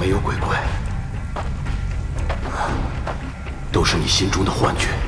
没有鬼怪，都是你心中的幻觉。